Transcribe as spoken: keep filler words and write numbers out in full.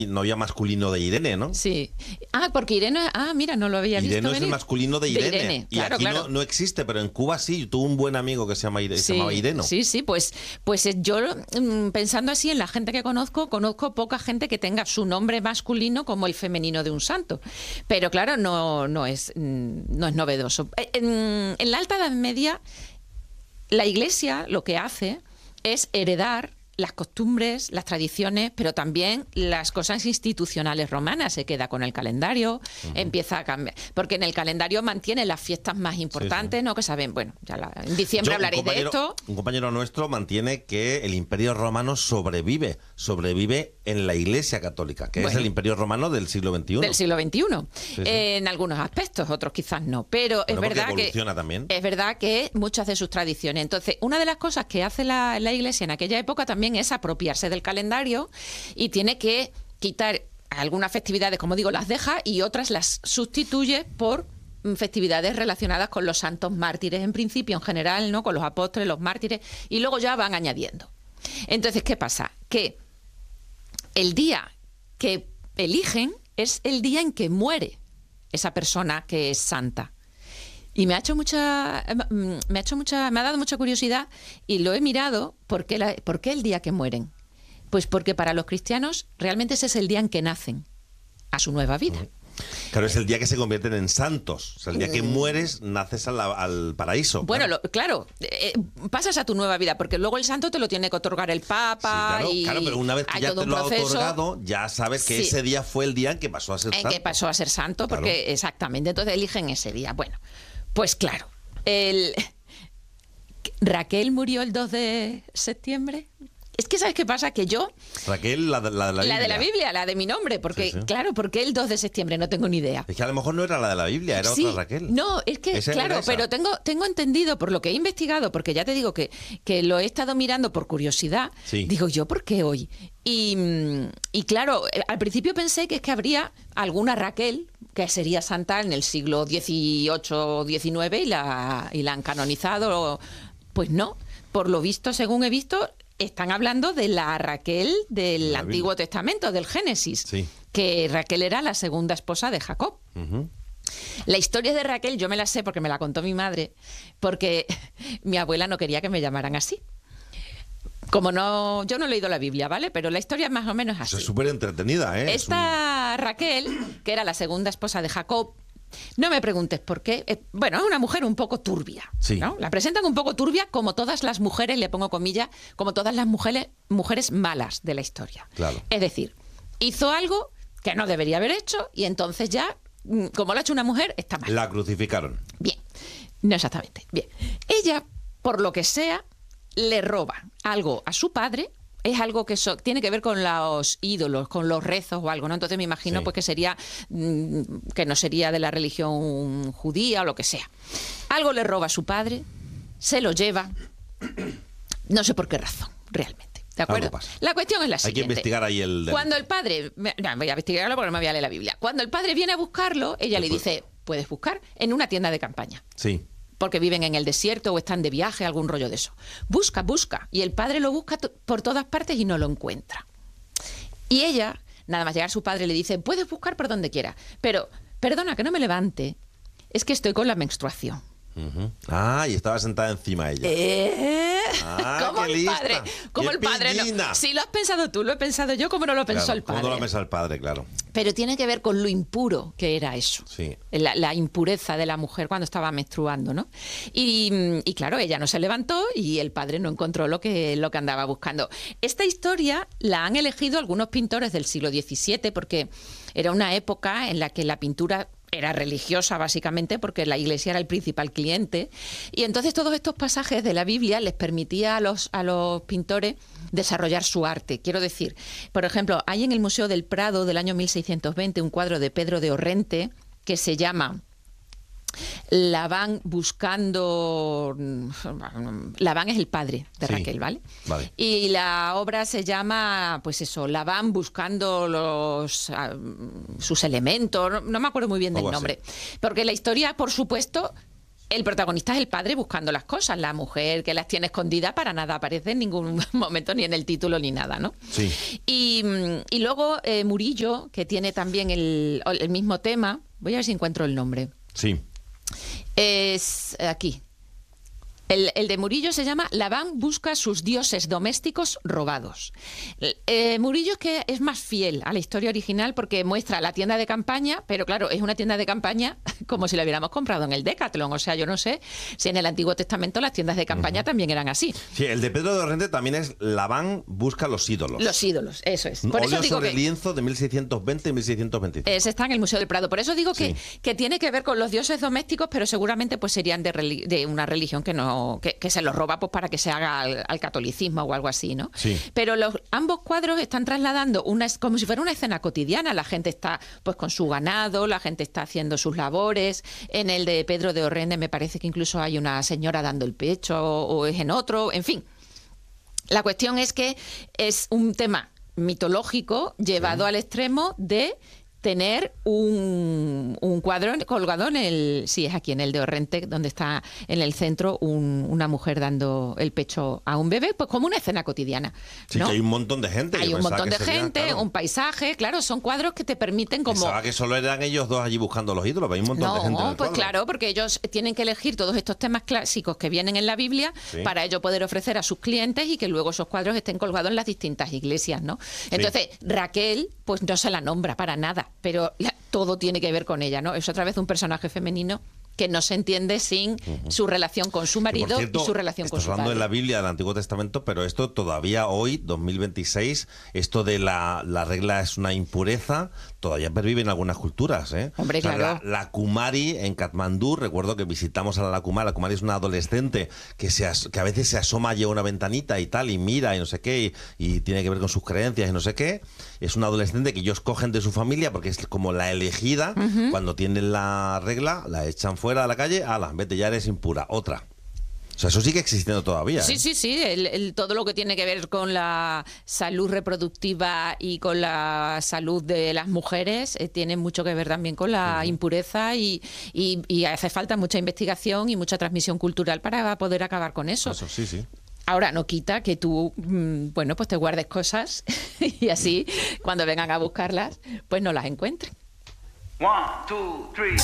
novia masculino de Irene, ¿no? Sí. Ah, porque Irene... Ah, mira, no lo había Irene visto es venir. el masculino de Irene. De Irene, y claro, aquí claro. No, no existe, pero en Cuba sí. Tuvo un buen amigo que se, llama, Ire- Sí, se llamaba Ireno. sí, sí, pues, pues eh, yo mm, pensando así en la gente que conozco, conozco poca gente que tenga su nombre masculino como el femenino de un santo. Pero claro, no, no, es, mm, no es novedoso. Eh, En, en la Alta Edad Media, la Iglesia lo que hace es heredar las costumbres, las tradiciones, pero también las cosas institucionales romanas. Se queda con el calendario, uh-huh. empieza a cambiar. Porque en el calendario mantiene las fiestas más importantes, sí, sí. ¿no? Que saben, bueno, ya la, en diciembre Yo, hablaréis de esto. Un compañero nuestro mantiene que el Imperio Romano sobrevive, sobrevive en la Iglesia Católica, que bueno, es el Imperio Romano del siglo veintiuno. Del siglo veintiuno. Sí, sí. Eh, en algunos aspectos, otros quizás no. Pero bueno, es verdad evoluciona que también. Es verdad que muchas de sus tradiciones. Entonces, una de las cosas que hace la, la Iglesia en aquella época también es apropiarse del calendario y tiene que quitar algunas festividades, como digo, las deja y otras las sustituye por festividades relacionadas con los santos mártires en principio, en general, ¿no? Con los apóstoles, los mártires, y luego ya van añadiendo. Entonces, ¿qué pasa? Que el día que eligen es el día en que muere esa persona que es santa. Y me ha hecho mucha, me ha hecho mucha, me ha dado mucha curiosidad y lo he mirado. ¿Por qué, la, ¿por qué el día que mueren? Pues porque para los cristianos realmente ese es el día en que nacen a su nueva vida. Claro, es el día que se convierten en santos. O sea, el día que mueres, naces al, al paraíso. Bueno, claro, lo, claro eh, pasas a tu nueva vida, porque luego el santo te lo tiene que otorgar el Papa. Sí, claro, y claro, pero una vez que ya te lo ha otorgado, ya sabes que sí. ese día fue el día en que pasó a ser en santo. En que pasó a ser santo, claro. porque exactamente, entonces eligen ese día. Bueno, pues claro, el... Raquel murió el dos de septiembre. Es que, ¿sabes qué pasa? Que yo... Raquel, la, la de la Biblia. La de la Biblia, la de mi nombre, porque, sí, sí. claro, ¿por qué el dos de septiembre? No tengo ni idea. Es que a lo mejor no era la de la Biblia, era sí, otra Raquel. No, es que, esa claro, pero tengo, tengo entendido, por lo que he investigado, porque ya te digo que, que lo he estado mirando por curiosidad, sí. digo yo, ¿por qué hoy? Y, y claro, al principio pensé que es que habría alguna Raquel que sería santa en el siglo dieciocho o diecinueve y la, y la han canonizado. Pues no, por lo visto, según he visto... Están hablando de la Raquel del Antiguo Testamento, del Génesis, sí. que Raquel era la segunda esposa de Jacob. Uh-huh. La historia de Raquel yo me la sé porque me la contó mi madre, porque mi abuela no quería que me llamaran así. Como no, yo no he leído la Biblia, ¿vale? Pero la historia es más o menos así. Es súper entretenida, ¿eh? Esta un... Raquel, que era la segunda esposa de Jacob, no me preguntes por qué. Bueno, es una mujer un poco turbia, sí. ¿no? La presentan un poco turbia, como todas las mujeres, le pongo comillas, como todas las mujeres, mujeres malas de la historia. Claro. Es decir, hizo algo que no debería haber hecho y entonces ya, como lo ha hecho una mujer, está mal. La crucificaron. Bien, no exactamente. Bien, ella, por lo que sea, le roba algo a su padre. Es algo que so, tiene que ver con los ídolos, con los rezos o algo, ¿no? Entonces me imagino sí. pues que sería mmm, que no sería de la religión judía o lo que sea. Algo le roba a su padre, se lo lleva, no sé por qué razón, realmente. ¿De acuerdo? La cuestión es la siguiente. Hay que investigar ahí el... Del... Cuando el padre... No, voy a investigarlo porque no me voy a leer la Biblia. Cuando el padre viene a buscarlo, ella le dice, puedes buscar en una tienda de campaña. Sí. Porque viven en el desierto o están de viaje, algún rollo de eso. Busca, busca. Y el padre lo busca to- por todas partes y no lo encuentra. Y ella, nada más llegar su padre, le dice, puedes buscar por donde quieras, pero perdona que no me levante, es que estoy con la menstruación. Uh-huh. Ah, y estaba sentada encima ella. ¿Eh? Ah, como qué el lista. padre, como qué el padre. No. Si lo has pensado tú, lo he pensado yo, como no lo pensó claro, el padre. ¿Cómo no lo ha pensado el padre, claro? Pero tiene que ver con lo impuro que era eso. Sí. La, la impureza de la mujer cuando estaba menstruando, ¿no? Y, y claro, ella no se levantó y el padre no encontró lo que, lo que andaba buscando. Esta historia la han elegido algunos pintores del siglo diecisiete porque era una época en la que la pintura era religiosa básicamente porque la iglesia era el principal cliente y entonces todos estos pasajes de la Biblia les permitía a los, a los pintores desarrollar su arte. Quiero decir, por ejemplo, hay en el Museo del Prado del año mil seiscientos veinte un cuadro de Pedro de Orrente que se llama Labán buscando... Labán es el padre de sí, Raquel, ¿vale? Vale. Y la obra se llama, pues eso, Labán buscando los uh, sus elementos, no, no me acuerdo muy bien del nombre. Así. Porque la historia, por supuesto, El protagonista es el padre buscando las cosas. La mujer que las tiene escondidas para nada aparece en ningún momento, ni en el título ni nada, ¿no? Sí. Y, y luego eh, Murillo, que tiene también el, el mismo tema. Voy a ver si encuentro el nombre. Sí. Es aquí. El, el de Murillo se llama Labán busca sus dioses domésticos robados. Eh, Murillo es que es más fiel a la historia original porque muestra la tienda de campaña, pero claro, es una tienda de campaña como si la hubiéramos comprado en el Decathlon. O sea, yo no sé si en el Antiguo Testamento las tiendas de campaña uh-huh. también eran así. Sí, el de Pedro de Orrente también es Labán busca los ídolos. Los ídolos, eso es. Por Por eso eso digo sobre que lienzo de mil seiscientos veinte y mil seiscientos veinticinco. Ese está en el Museo del Prado. Por eso digo que, sí. que tiene que ver con los dioses domésticos, pero seguramente pues serían de, relig- de una religión que no que, que se los roba pues para que se haga al, al catolicismo o algo así, ¿no? Sí. Pero los ambos cuadros están trasladando una como si fuera una escena cotidiana. La gente está pues con su ganado, la gente está haciendo sus labores. En el de Pedro de Orrende me parece que incluso hay una señora dando el pecho o, o es en otro, en fin. La cuestión es que es un tema mitológico llevado sí. al extremo de tener un, un cuadro colgado en el, sí, es aquí en el de Orrente, donde está en el centro un, una mujer dando el pecho a un bebé, pues como una escena cotidiana, sí, ¿no? que hay un montón de gente. Hay un montón de sería, gente, claro. un paisaje, claro, son cuadros que te permiten como... Pensaba que solo eran ellos dos allí buscando los ídolos, pero hay un montón no, de gente en el pues cuadro. Claro, porque ellos tienen que elegir todos estos temas clásicos que vienen en la Biblia sí. para ello poder ofrecer a sus clientes y que luego esos cuadros estén colgados en las distintas iglesias, ¿no? Entonces, sí. Raquel, pues no se la nombra para nada, pero la, todo tiene que ver con ella, ¿no? Es otra vez un personaje femenino que no se entiende sin uh-huh. su relación con su marido cierto, y su relación con su padre. Estás hablando de la Biblia, del Antiguo Testamento, pero esto todavía hoy, dos mil veintiséis, esto de la, la regla es una impureza, todavía pervive en algunas culturas, ¿eh? Hombre, o sea, claro. La, la Kumari en Katmandú, recuerdo que visitamos a la Kumari, la Kumari es una adolescente que, se as, que a veces se asoma allí a una ventanita y tal, y mira y no sé qué, y, y tiene que ver con sus creencias y no sé qué. Es una adolescente que ellos cogen de su familia porque es como la elegida, uh-huh. cuando tienen la regla, la echan fuera a la calle, ala, vete, ya eres impura, otra. O sea, eso sigue existiendo todavía. Sí, ¿eh? sí, sí. El, el, todo lo que tiene que ver con la salud reproductiva y con la salud de las mujeres eh, tiene mucho que ver también con la uh-huh. impureza y, y, y hace falta mucha investigación y mucha transmisión cultural para poder acabar con eso. Eso sí, sí. Ahora, no quita que tú, bueno, pues te guardes cosas y así, cuando vengan a buscarlas, pues no las encuentres. One, two, three.